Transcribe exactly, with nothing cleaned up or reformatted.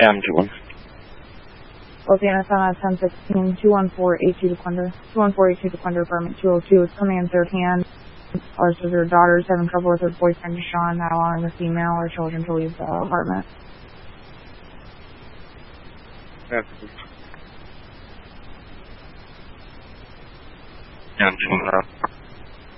Yeah, I'm two one. Lothiana Sana ten sixteen, two one four eight two Dequender. two one four eight two Dequender, apartment two oh two is coming in third hand. Our sister daughter's having trouble with her boyfriend Deshaun, not allowing the female or children to leave the apartment. Yeah, I'm two one.